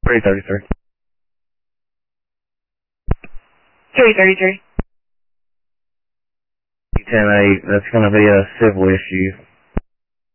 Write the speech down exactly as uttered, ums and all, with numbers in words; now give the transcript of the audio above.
three thirty-three. three thirty-three. ten eight, that's going to be a civil issue.